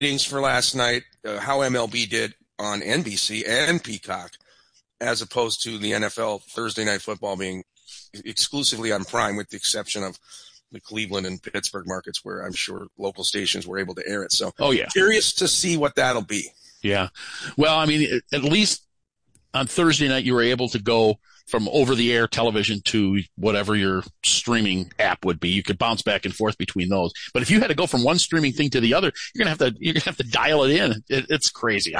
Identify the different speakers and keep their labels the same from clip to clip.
Speaker 1: ratings for last night, how MLB did on NBC and Peacock, as opposed to the NFL Thursday Night Football being exclusively on Prime, with the exception of the Cleveland and Pittsburgh markets, where I'm sure local stations were able to air it. So, curious to see what that'll be.
Speaker 2: Yeah. Well, I mean, at least on Thursday night, you were able to go from over-the-air television to whatever your streaming app would be. You could bounce back and forth between those. But if you had to go from one streaming thing to the other, you're gonna have to dial it in. It's crazy.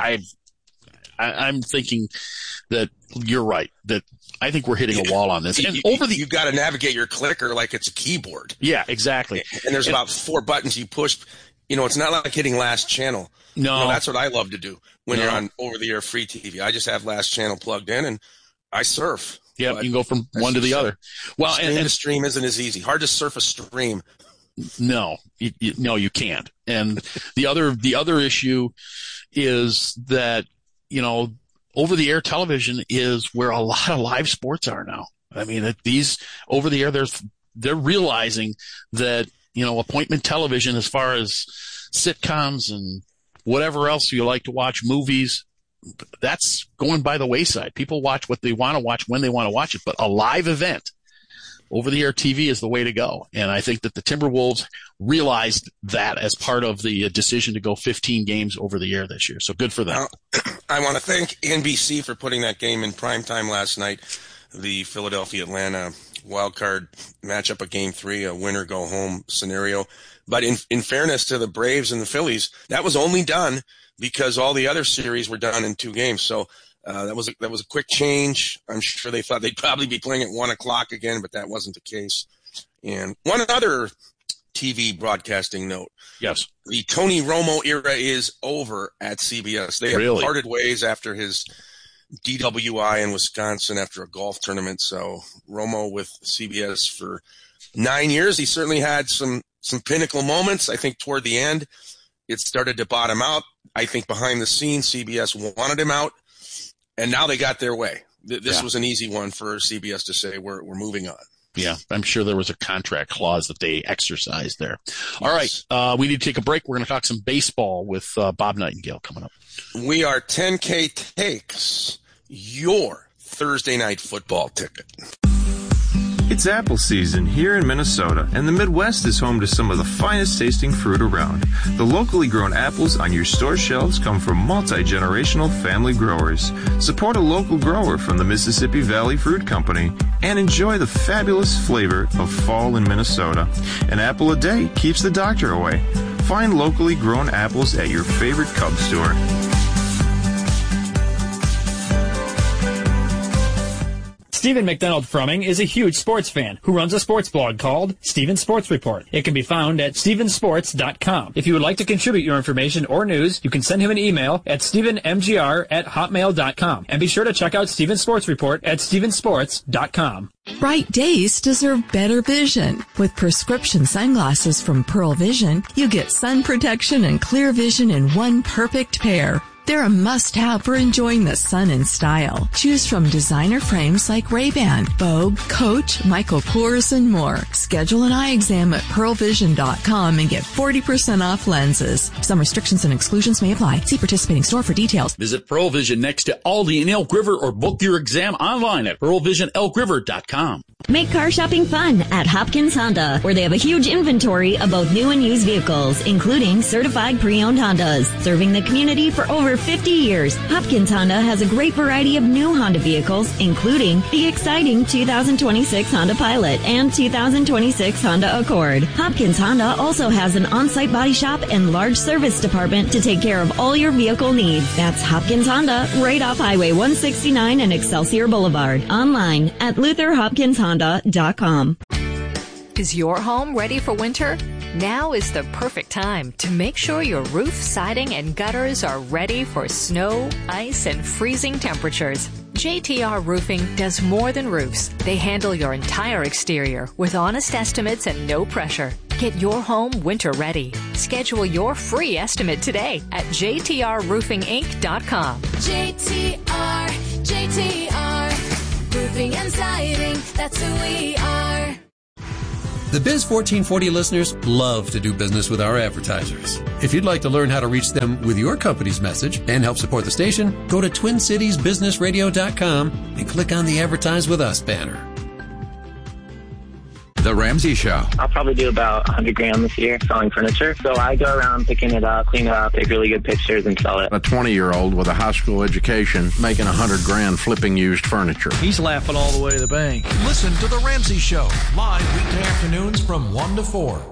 Speaker 2: I'm thinking that you're right. That I think we're hitting a wall on this. And
Speaker 1: you got to navigate your clicker like it's a keyboard.
Speaker 2: Yeah, exactly.
Speaker 1: And there's about 4 buttons you push. It's not like hitting last channel.
Speaker 2: No,
Speaker 1: that's what I love to do when you're on over-the-air free TV. I just have last channel plugged in and I surf.
Speaker 2: Yeah, you can go from one to the other. Well,
Speaker 1: and stream isn't as easy. Hard to surf a stream.
Speaker 2: No, you can't. And the other issue is that, over-the-air television is where a lot of live sports are now. I mean, these over-the-air, they're realizing that, appointment television, as far as sitcoms and whatever else you like to watch, movies, that's going by the wayside. People watch what they want to watch when they want to watch it, but a live event, over-the-air TV is the way to go. And I think that the Timberwolves realized that as part of the decision to go 15 games over the air this year. So good for them.
Speaker 1: I want to thank NBC for putting that game in primetime last night, the Philadelphia-Atlanta wildcard matchup of Game 3, a winner-go-home scenario. But in fairness to the Braves and the Phillies, that was only done because all the other series were done in 2 games. So that was a quick change. I'm sure they thought they'd probably be playing at 1:00 again, but that wasn't the case. And one other TV broadcasting note.
Speaker 2: Yes.
Speaker 1: The Tony Romo era is over at CBS. They have parted ways after his DWI in Wisconsin after a golf tournament. So Romo with CBS for 9 years. He certainly had some pinnacle moments. I think toward the end, it started to bottom out. I think behind the scenes, CBS wanted him out, and now they got their way. This was an easy one for CBS to say, we're moving on.
Speaker 2: Yeah, I'm sure there was a contract clause that they exercised there. Yes. All right, we need to take a break. We're going to talk some baseball with Bob Nightingale coming up.
Speaker 1: We are 10K Takes, your Thursday night football ticket.
Speaker 3: It's apple season here in Minnesota, and the Midwest is home to some of the finest tasting fruit around. The locally grown apples on your store shelves come from multi-generational family growers. Support a local grower from the Mississippi Valley Fruit Company and enjoy the fabulous flavor of fall in Minnesota. An apple a day keeps the doctor away. Find locally grown apples at your favorite Cub store.
Speaker 4: Stephen McDonald Frumming is a huge sports fan who runs a sports blog called Stephen Sports Report. It can be found at stephensports.com. If you would like to contribute your information or news, you can send him an email at stephenmgr@hotmail.com. And be sure to check out Stephen Sports Report at stephensports.com.
Speaker 5: Bright days deserve better vision. With prescription sunglasses from Pearl Vision, you get sun protection and clear vision in one perfect pair. They're a must-have for enjoying the sun in style. Choose from designer frames like Ray-Ban, Vogue, Coach, Michael Kors, and more. Schedule an eye exam at pearlvision.com and get 40% off lenses. Some restrictions and exclusions may apply. See participating store for details.
Speaker 2: Visit Pearl Vision next to Aldi in Elk River or book your exam online at pearlvisionelkriver.com.
Speaker 6: Make car shopping fun at Hopkins Honda, where they have a huge inventory of both new and used vehicles, including certified pre-owned Hondas. Serving the community for over 50 years, Hopkins Honda has a great variety of new Honda vehicles, including the exciting 2026 Honda Pilot and 2026 Honda Accord. Hopkins Honda also has an on-site body shop and large service department to take care of all your vehicle needs. That's Hopkins Honda, right off Highway 169 and Excelsior Boulevard. Online at LutherHopkinsHonda.com.
Speaker 7: Is your home ready for winter? Now is the perfect time to make sure your roof, siding, and gutters are ready for snow, ice, and freezing temperatures. JTR Roofing does more than roofs. They handle your entire exterior with honest estimates and no pressure. Get your home winter ready. Schedule your free estimate today at jtrroofinginc.com.
Speaker 8: JTR, roofing and siding, that's who we are. The Biz 1440 listeners love to do business with our advertisers. If you'd like to learn how to reach them with your company's message and help support the station, go to TwinCitiesBusinessRadio.com and click on the Advertise With Us banner.
Speaker 9: The Ramsey Show.
Speaker 10: I'll probably do about $100,000 this year selling furniture. So I go around picking it up, clean it up, take really good pictures, and sell it.
Speaker 9: A 20-year-old with a high school education making $100,000 flipping used furniture.
Speaker 11: He's laughing all the way to the bank.
Speaker 12: Listen to The Ramsey Show, live weekday afternoons from 1 to 4.